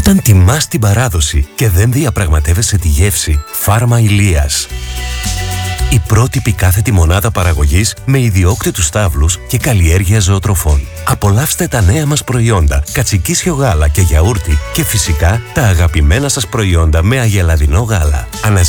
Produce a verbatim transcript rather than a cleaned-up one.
Όταν τιμάς την παράδοση και δεν διαπραγματεύεσαι τη γεύση, Φάρμα Ηλίας. Η πρότυπη κάθετη μονάδα παραγωγής με ιδιόκτητους στάβλους και καλλιέργεια ζωοτροφών. Απολαύστε τα νέα μας προϊόντα, κατσικίσιο γάλα και γιαούρτι και φυσικά τα αγαπημένα σας προϊόντα με αγελαδινό γάλα.